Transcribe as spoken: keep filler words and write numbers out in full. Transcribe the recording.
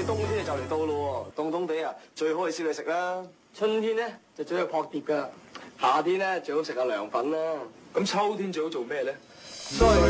冬天就嚟到咯，凍凍地啊，最好係燒嘢食啦。春天咧就最好撲碟噶，夏天咧最好食下涼粉啦。 咁秋天最好做咩咧？ 衰